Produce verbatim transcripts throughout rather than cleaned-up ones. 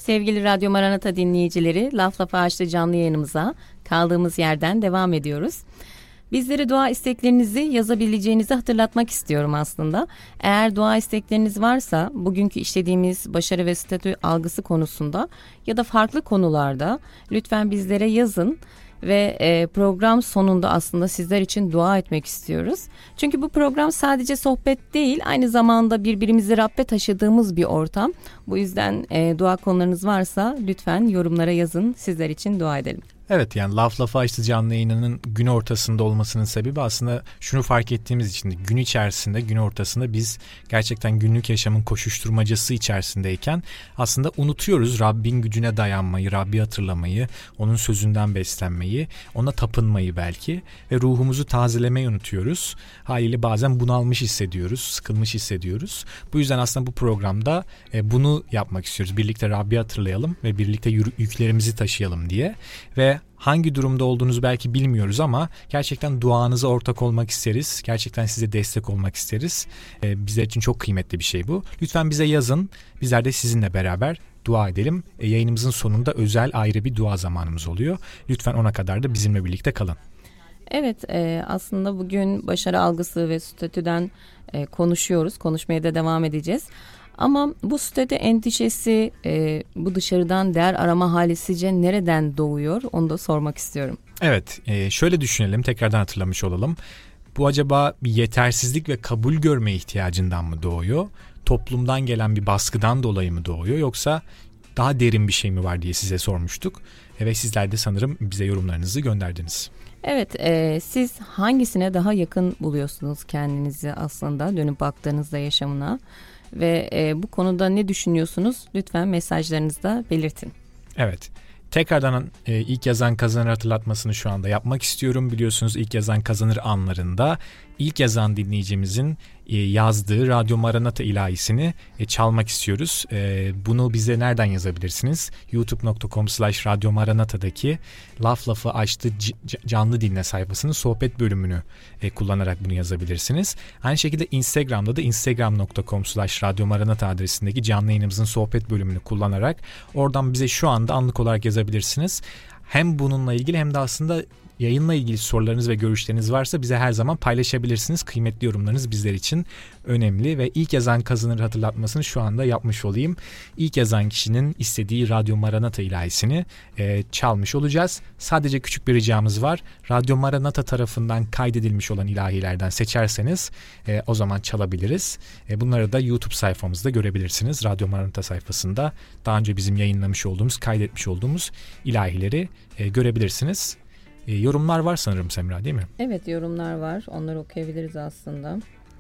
Sevgili Radyo Maranata dinleyicileri, Laf Lafa Açtı canlı yayınımıza kaldığımız yerden devam ediyoruz. Bizlere dua isteklerinizi yazabileceğinizi hatırlatmak istiyorum aslında. Eğer dua istekleriniz varsa bugünkü işlediğimiz başarı ve statü algısı konusunda ya da farklı konularda lütfen bizlere yazın. Ve e, program sonunda aslında sizler için dua etmek istiyoruz. Çünkü bu program sadece sohbet değil, aynı zamanda birbirimizi Rabbe taşıdığımız bir ortam. Bu yüzden e, dua konularınız varsa lütfen yorumlara yazın, sizler için dua edelim. Evet, yani Laf Lafa Açtı canlı yayınının gün ortasında olmasının sebebi aslında şunu fark ettiğimiz için de gün içerisinde, gün ortasında biz gerçekten günlük yaşamın koşuşturmacası içerisindeyken aslında unutuyoruz Rabbin gücüne dayanmayı, Rabbi hatırlamayı, onun sözünden beslenmeyi, ona tapınmayı belki ve ruhumuzu tazelemeyi unutuyoruz. Haliyle bazen bunalmış hissediyoruz, sıkılmış hissediyoruz. Bu yüzden aslında bu programda bunu yapmak istiyoruz. Birlikte Rabbi hatırlayalım ve birlikte yüklerimizi taşıyalım diye ve hangi durumda olduğunuzu belki bilmiyoruz ama gerçekten duanıza ortak olmak isteriz. Gerçekten size destek olmak isteriz. Ee, bizler için çok kıymetli bir şey bu. Lütfen bize yazın. Bizler de sizinle beraber dua edelim. E, yayınımızın sonunda özel ayrı bir dua zamanımız oluyor. Lütfen ona kadar da bizimle birlikte kalın. Evet, e, aslında bugün başarı algısı ve statüden e, konuşuyoruz. Konuşmaya da devam edeceğiz. Ama bu statü endişesi, e, bu dışarıdan değer arama hali sizce nereden doğuyor? Onu da sormak istiyorum. Evet, e, şöyle düşünelim, tekrardan hatırlamış olalım. Bu acaba bir yetersizlik ve kabul görme ihtiyacından mı doğuyor? Toplumdan gelen bir baskıdan dolayı mı doğuyor? Yoksa daha derin bir şey mi var diye size sormuştuk. E, ve sizler de sanırım bize yorumlarınızı gönderdiniz. Evet, e, siz hangisine daha yakın buluyorsunuz kendinizi aslında dönüp baktığınızda yaşamına? Ve e, bu konuda ne düşünüyorsunuz? Lütfen mesajlarınızda belirtin. Evet. Tekrardan e, ilk yazan kazanır hatırlatmasını şu anda yapmak istiyorum. Biliyorsunuz ilk yazan kazanır anlarında ilk yazan dinleyicimizin e, yazdığı Radyo Maranata ilahisini e, çalmak istiyoruz. E, bunu bize nereden yazabilirsiniz? youtube nokta com slash radyo maranata'daki Laf Lafı Açtı c- canlı dinle sayfasının sohbet bölümünü e, kullanarak bunu yazabilirsiniz. Aynı şekilde Instagram'da da instagram nokta com slash radyo maranata adresindeki canlı yayınımızın sohbet bölümünü kullanarak oradan bize şu anda anlık olarak yazabilirsiniz. Hem bununla ilgili hem de aslında yayınla ilgili sorularınız ve görüşleriniz varsa bize her zaman paylaşabilirsiniz. Kıymetli yorumlarınız bizler için önemli ve ilk yazan kazanır hatırlatmasını şu anda yapmış olayım. İlk yazan kişinin istediği Radyo Maranata ilahisini e, çalmış olacağız. Sadece küçük bir ricamız var. Radyo Maranata tarafından kaydedilmiş olan ilahilerden seçerseniz e, o zaman çalabiliriz. E, bunları da YouTube sayfamızda görebilirsiniz. Radyo Maranata sayfasında daha önce bizim yayınlamış olduğumuz, kaydetmiş olduğumuz ilahileri e, görebilirsiniz. E, yorumlar var sanırım Semra, değil mi? Evet, yorumlar var. Onları okuyabiliriz aslında.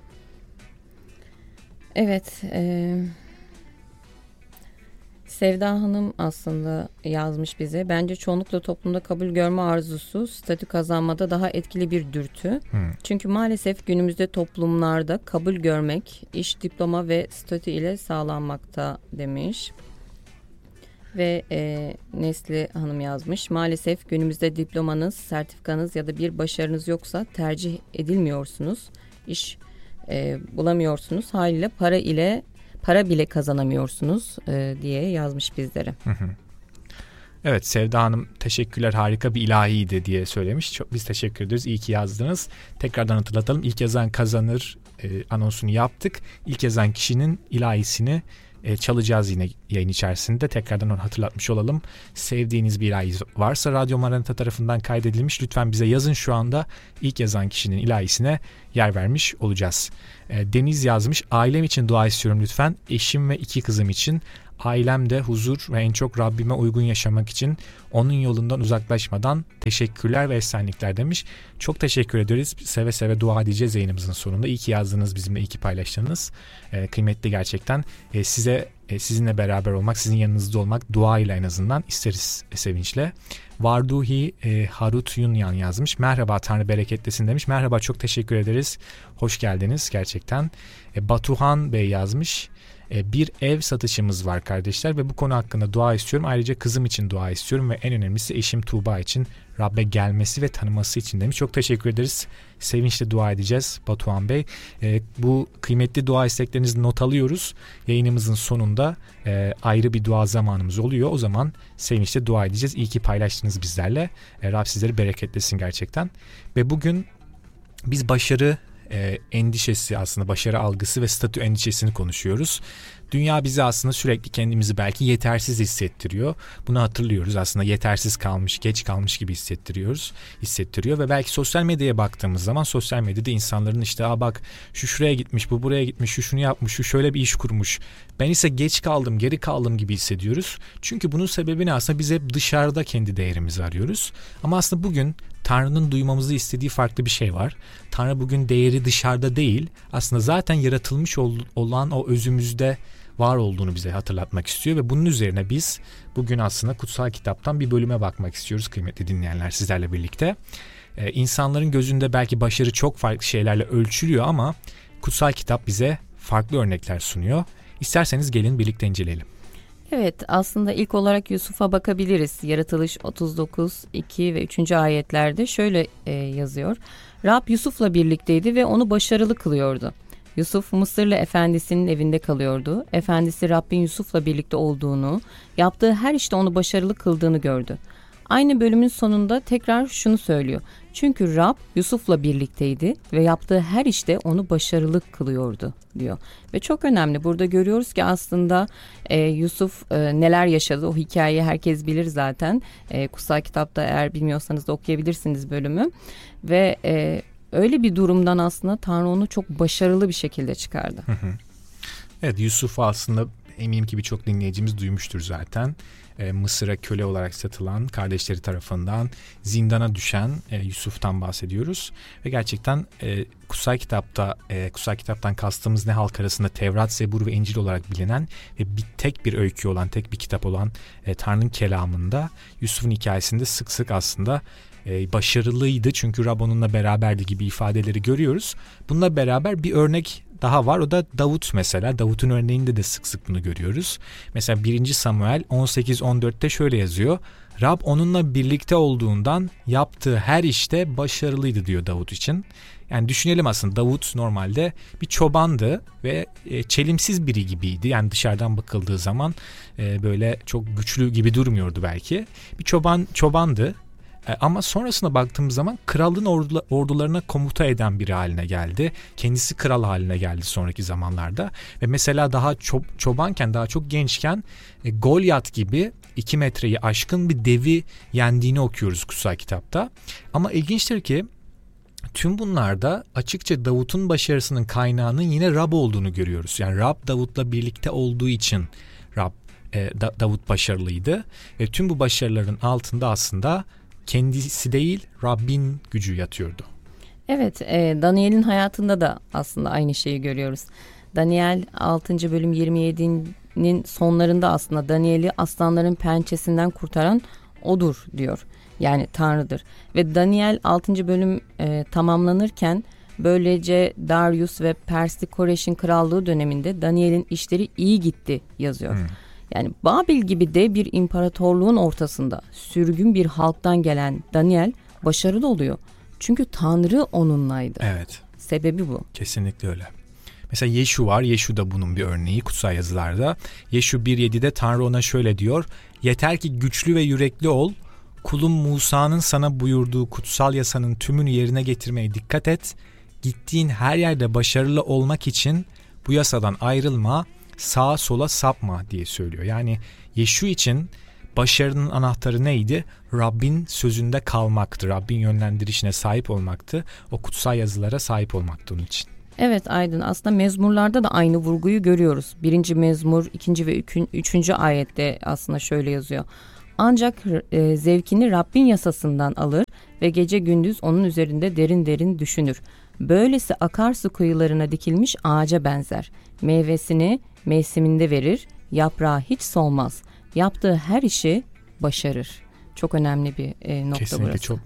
Evet. E, Sevda Hanım aslında yazmış bize. Bence çoğunlukla toplumda kabul görme arzusu statü kazanmada daha etkili bir dürtü. Hmm. Çünkü maalesef günümüzde toplumlarda kabul görmek, iş, diploma ve statü ile sağlanmakta demiş. Ve e, Nesli Hanım yazmış. Maalesef günümüzde diplomanız, sertifikanız ya da bir başarınız yoksa tercih edilmiyorsunuz. İş e, bulamıyorsunuz. Haliyle para ile para bile kazanamıyorsunuz e, diye yazmış bizlere. Hı hı. Evet, Sevda Hanım teşekkürler, harika bir ilahiydi diye söylemiş. Çok, biz teşekkür ediyoruz. İyi ki yazdınız. Tekrardan hatırlatalım. İlk yazan kazanır e, anonsunu yaptık. İlk yazan kişinin ilahisini E, çalacağız yine yayın içerisinde. Tekrardan onu hatırlatmış olalım. Sevdiğiniz bir ilahi varsa Radyo Maranata tarafından kaydedilmiş, lütfen bize yazın şu anda. İlk yazan kişinin ilahisine yer vermiş olacağız. E, Deniz yazmış. Ailem için dua istiyorum lütfen. Eşim ve iki kızım için. Ailemde huzur ve en çok Rabbime uygun yaşamak için onun yolundan uzaklaşmadan teşekkürler ve esenlikler demiş. Çok teşekkür ederiz. Seve seve dua edeceğiz yayınımızın sonunda. İyi ki yazdınız bizimle, iyi ki paylaştınız. E, kıymetli gerçekten. E, size e, sizinle beraber olmak, sizin yanınızda olmak duayla en azından isteriz e, sevinçle. Varduhi e, Harut Yunyan yazmış. Merhaba, Tanrı bereketlesin demiş. Merhaba, çok teşekkür ederiz. Hoş geldiniz gerçekten. E, Batuhan Bey yazmış. E, bir ev satışımız var kardeşler ve bu konu hakkında dua istiyorum. Ayrıca kızım için dua istiyorum ve en önemlisi eşim Tuğba için Rabbe gelmesi ve tanıması için demiş. Çok teşekkür ederiz. Sevinçle dua edeceğiz Batuhan Bey. E, bu kıymetli dua isteklerinizi not alıyoruz. Yayınımızın sonunda e, ayrı bir dua zamanımız oluyor. O zaman sevinçle dua edeceğiz. İyi ki paylaştınız bizlerle. E, Rab sizleri bereketlesin gerçekten. Ve bugün biz başarı e, endişesi aslında başarı algısı ve statü endişesini konuşuyoruz. Dünya bizi aslında sürekli kendimizi belki yetersiz hissettiriyor. Bunu hatırlıyoruz. Aslında yetersiz kalmış, geç kalmış gibi hissettiriyoruz, hissettiriyor ve belki sosyal medyaya baktığımız zaman sosyal medyada insanların işte aa bak şu şuraya gitmiş, bu buraya gitmiş, şu şunu yapmış, şu şöyle bir iş kurmuş. Ben ise geç kaldım, geri kaldım gibi hissediyoruz. Çünkü bunun sebebini aslında biz hep dışarıda kendi değerimizi arıyoruz. Ama aslında bugün Tanrı'nın duymamızı istediği farklı bir şey var. Tanrı bugün değeri dışarıda değil, aslında zaten yaratılmış ol, olan o özümüzde var olduğunu bize hatırlatmak istiyor ve bunun üzerine biz bugün aslında kutsal kitaptan bir bölüme bakmak istiyoruz kıymetli dinleyenler sizlerle birlikte. Ee, insanların gözünde belki başarı çok farklı şeylerle ölçülüyor ama kutsal kitap bize farklı örnekler sunuyor. İsterseniz gelin birlikte inceleyelim. Evet, aslında ilk olarak Yusuf'a bakabiliriz. Yaratılış otuz dokuz, iki ve üçüncü ayetlerde şöyle e, yazıyor. Rab Yusuf'la birlikteydi ve onu başarılı kılıyordu. Yusuf Mısırlı efendisinin evinde kalıyordu. Efendisi Rabbin Yusuf'la birlikte olduğunu, yaptığı her işte onu başarılı kıldığını gördü. Aynı bölümün sonunda tekrar şunu söylüyor. Çünkü Rab Yusuf'la birlikteydi ve yaptığı her işte onu başarılı kılıyordu diyor. Ve çok önemli. Burada görüyoruz ki aslında e, Yusuf e, neler yaşadı. O hikayeyi herkes bilir zaten. E, kutsal kitapta eğer bilmiyorsanız da okuyabilirsiniz bölümü. Ve e, öyle bir durumdan aslında Tanrı onu çok başarılı bir şekilde çıkardı. Hı hı. Evet, Yusuf aslında eminim ki birçok dinleyicimiz duymuştur zaten. Ee, Mısır'a köle olarak satılan, kardeşleri tarafından zindana düşen e, Yusuf'tan bahsediyoruz. Ve gerçekten e, kutsal kitapta, e, kutsal kitaptan kastımız ne halk arasında Tevrat, Zebur ve İncil olarak bilinen ve bir tek bir öykü olan, tek bir kitap olan e, Tanrı'nın kelamında Yusuf'un hikayesinde sık sık aslında e, başarılıydı. Çünkü Rab onunla beraberdi gibi ifadeleri görüyoruz. Bununla beraber bir örnek daha var. O da Davut mesela. Davut'un örneğinde de sık sık bunu görüyoruz. Mesela birinci Samuel on sekiz on dörtte şöyle yazıyor. Rab onunla birlikte olduğundan yaptığı her işte başarılıydı diyor Davut için. Yani düşünelim aslında Davut normalde bir çobandı ve e, çelimsiz biri gibiydi. Yani dışarıdan bakıldığı zaman e, böyle çok güçlü gibi durmuyordu belki. Bir çoban çobandı. Ama sonrasına baktığımız zaman kralın ordularına komuta eden biri haline geldi. Kendisi kral haline geldi sonraki zamanlarda. Ve mesela daha ço- çobanken, daha çok gençken e, Golyat gibi iki metreyi aşkın bir devi yendiğini okuyoruz kutsal kitapta. Ama ilginçtir ki tüm bunlarda açıkça Davut'un başarısının kaynağının yine Rab olduğunu görüyoruz. Yani Rab Davut'la birlikte olduğu için Rab e, da- Davut başarılıydı. Ve tüm bu başarıların altında aslında kendisi değil Rabbin gücü yatıyordu. Evet, e, Daniel'in hayatında da aslında aynı şeyi görüyoruz. Daniel altıncı bölüm yirmi yedinin sonlarında aslında Daniel'i aslanların pençesinden kurtaran odur diyor. Yani Tanrı'dır. Ve Daniel altıncı bölüm e, tamamlanırken böylece Darius ve Persli Koreş'in krallığı döneminde Daniel'in işleri iyi gitti yazıyor. Hmm. Yani Babil gibi de bir imparatorluğun ortasında sürgün bir halktan gelen Daniel başarılı oluyor. Çünkü Tanrı onunlaydı. Evet. Sebebi bu. Kesinlikle öyle. Mesela Yeşu var. Yeşu da bunun bir örneği kutsal yazılarda. Yeşu bir yedide Tanrı ona şöyle diyor. Yeter ki güçlü ve yürekli ol. Kulum Musa'nın sana buyurduğu kutsal yasanın tümünü yerine getirmeye dikkat et. Gittiğin her yerde başarılı olmak için bu yasadan ayrılma. Sağa sola sapma diye söylüyor. Yani Yeşu için başarının anahtarı neydi? Rabbin sözünde kalmaktı. Rabbin yönlendirişine sahip olmaktı. O kutsal yazılara sahip olmaktı onun için. Evet Aydın, aslında mezmurlarda da aynı vurguyu görüyoruz. Birinci mezmur, ikinci ve üçüncü ayette aslında şöyle yazıyor. Ancak e, zevkini Rabbin yasasından alır ve gece gündüz onun üzerinde derin derin düşünür. Böylesi akarsu kıyılarına dikilmiş ağaca benzer. Meyvesini mevsiminde verir, yaprağı hiç solmaz. Yaptığı her işi başarır. Çok önemli bir e, nokta Kesinlikle burası. çok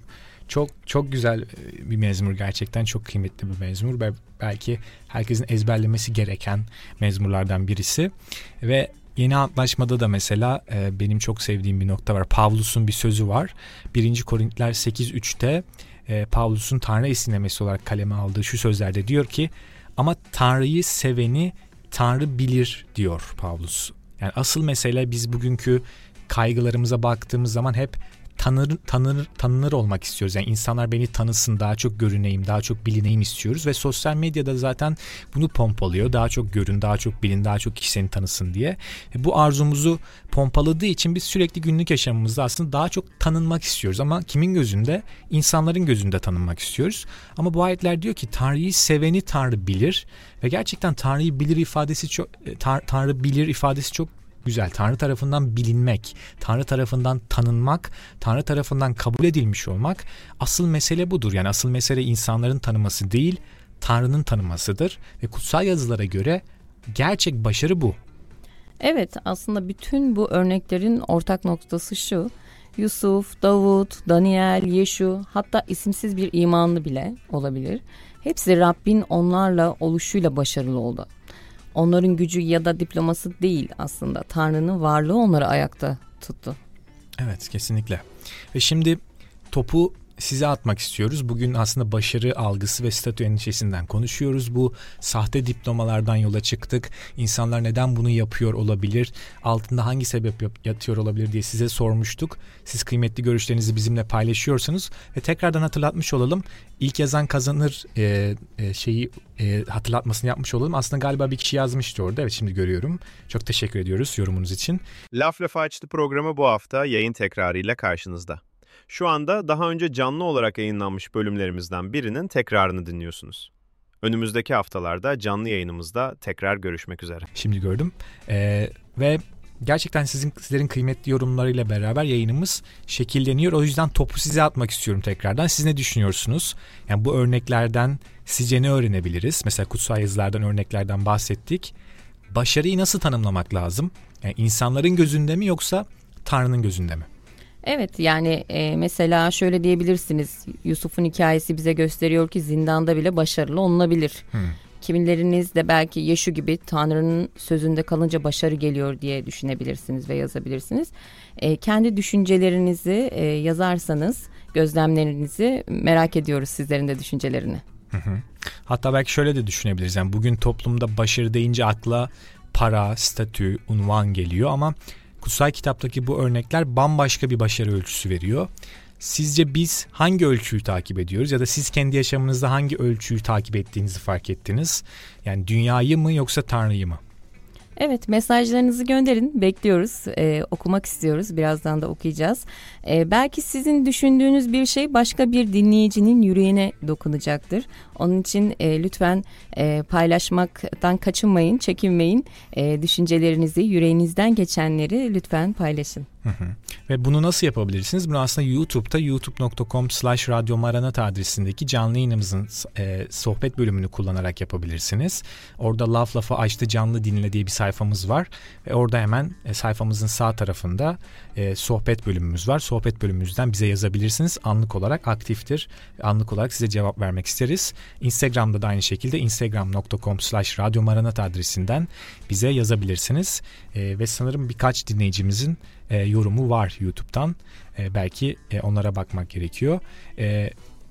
Çok çok güzel bir mezmur, gerçekten çok kıymetli bir mezmur ve belki herkesin ezberlemesi gereken mezmurlardan birisi. Ve Yeni Antlaşma'da da mesela e, benim çok sevdiğim bir nokta var. Pavlus'un bir sözü var. birinci Korintiler sekiz üçte e, Pavlus'un Tanrı esinlemesi olarak kaleme aldığı şu sözlerde diyor ki, ama Tanrı'yı seveni Tanrı bilir diyor Pavlus. Yani asıl mesele, biz bugünkü kaygılarımıza baktığımız zaman hep tanır, tanır, tanınır olmak istiyoruz. Yani insanlar beni tanısın, daha çok görüneyim, daha çok bilineyim istiyoruz ve sosyal medyada zaten bunu pompalıyor. Daha çok görün, daha çok bilin, daha çok kişi seni tanısın diye. E bu arzumuzu pompaladığı için biz sürekli günlük yaşamımızda aslında daha çok tanınmak istiyoruz. Ama kimin gözünde? İnsanların gözünde tanınmak istiyoruz. Ama bu ayetler diyor ki Tanrı'yı seveni Tanrı bilir ve gerçekten Tanrı'yı bilir ifadesi çok Tanrı, Tanrı bilir ifadesi çok güzel. Tanrı tarafından bilinmek, Tanrı tarafından tanınmak, Tanrı tarafından kabul edilmiş olmak, asıl mesele budur. Yani asıl mesele insanların tanıması değil, Tanrı'nın tanımasıdır ve kutsal yazılara göre gerçek başarı bu. Evet, aslında bütün bu örneklerin ortak noktası şu: Yusuf, Davut, Daniel, Yeşu, hatta isimsiz bir imanlı bile olabilir. Hepsi Rabbin onlarla oluşuyla başarılı oldu. Onların gücü ya da diploması değil, aslında Tanrı'nın varlığı onları ayakta tuttu. Evet, kesinlikle. Ve şimdi topu size atmak istiyoruz. Bugün aslında başarı algısı ve statü endişesinden konuşuyoruz. Bu sahte diplomalardan yola çıktık. İnsanlar neden bunu yapıyor olabilir? Altında hangi sebep yatıyor olabilir diye size sormuştuk. Siz kıymetli görüşlerinizi bizimle paylaşıyorsanız ve tekrardan hatırlatmış olalım. İlk yazan kazanır e, e, şeyi e, hatırlatmasını yapmış olalım. Aslında galiba bir kişi yazmıştı orada. Evet, şimdi görüyorum. Çok teşekkür ediyoruz yorumunuz için. Laf Lafı Açtı programı bu hafta yayın tekrarıyla karşınızda. Şu anda daha önce canlı olarak yayınlanmış bölümlerimizden birinin tekrarını dinliyorsunuz. Önümüzdeki haftalarda canlı yayınımızda tekrar görüşmek üzere. Şimdi gördüm ee, ve gerçekten sizin sizlerin kıymetli yorumlarıyla beraber yayınımız şekilleniyor. O yüzden topu size atmak istiyorum tekrardan. Siz ne düşünüyorsunuz? Yani bu örneklerden sizce ne öğrenebiliriz? Mesela kutsal yazılardan, örneklerden bahsettik. Başarıyı nasıl tanımlamak lazım? Yani insanların gözünde mi yoksa Tanrı'nın gözünde mi? Evet, yani e, mesela şöyle diyebilirsiniz: Yusuf'un hikayesi bize gösteriyor ki zindanda bile başarılı olunabilir. Hmm. Kimileriniz de belki Yeşu gibi Tanrı'nın sözünde kalınca başarı geliyor diye düşünebilirsiniz ve yazabilirsiniz. E, kendi düşüncelerinizi e, yazarsanız, gözlemlerinizi merak ediyoruz, sizlerin de düşüncelerini. Hı hı. Hatta belki şöyle de düşünebiliriz. Yani bugün toplumda başarı deyince akla para, statü, unvan geliyor ama kutsal kitaptaki bu örnekler bambaşka bir başarı ölçüsü veriyor. Sizce biz hangi ölçüyü takip ediyoruz ya da siz kendi yaşamınızda hangi ölçüyü takip ettiğinizi fark ettiniz? Yani dünyayı mı yoksa Tanrı'yı mı? Evet, mesajlarınızı gönderin, bekliyoruz, ee, okumak istiyoruz, birazdan da okuyacağız. Ee, belki sizin düşündüğünüz bir şey başka bir dinleyicinin yüreğine dokunacaktır. Onun için e, lütfen e, paylaşmaktan kaçınmayın, çekinmeyin. E, düşüncelerinizi, yüreğinizden geçenleri lütfen paylaşın. Hı hı. Ve bunu nasıl yapabilirsiniz? Bunu aslında YouTube'da youtube nokta com slash radyo maranata adresindeki canlı yayınımızın e, sohbet bölümünü kullanarak yapabilirsiniz. Orada Laf Lafı Açtı Canlı Dinle diye bir sayfamız var. Ve orada hemen e, sayfamızın sağ tarafında e, sohbet bölümümüz var. Sohbet bölümümüzden bize yazabilirsiniz. Anlık olarak aktiftir. Anlık olarak size cevap vermek isteriz. Instagram'da da aynı şekilde instagram nokta com slash radyo maranata adresinden bize yazabilirsiniz. E, ve sanırım birkaç dinleyicimizin E, yorumu var YouTube'dan. E, belki e, onlara bakmak gerekiyor. E,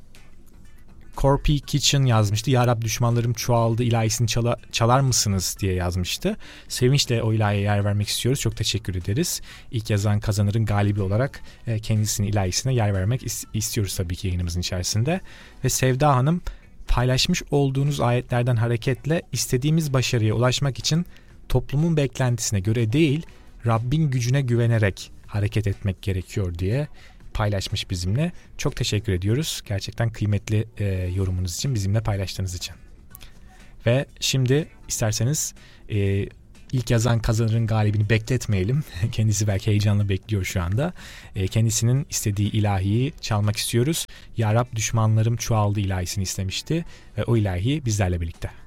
Corpy Kitchen yazmıştı. Ya Rab düşmanlarım çoğaldı, ilahisini çala, çalar mısınız diye yazmıştı. Sevinçle o ilahiye yer vermek istiyoruz. Çok teşekkür ederiz. İlk yazan kazanırın galibi olarak e, kendisinin ilahisine yer vermek is- istiyoruz tabii ki yayınımızın içerisinde. Ve Sevda Hanım, paylaşmış olduğunuz ayetlerden hareketle istediğimiz başarıya ulaşmak için toplumun beklentisine göre değil, Rabbin gücüne güvenerek hareket etmek gerekiyor diye paylaşmış bizimle. Çok teşekkür ediyoruz. Gerçekten kıymetli e, yorumunuz için, bizimle paylaştığınız için. Ve şimdi isterseniz e, ilk yazan kazanırın galibini bekletmeyelim. Kendisi belki heyecanla bekliyor şu anda. E, kendisinin istediği ilahiyi çalmak istiyoruz. Ya Rab düşmanlarım çoğaldı ilahisini istemişti ve o ilahi bizlerle birlikte.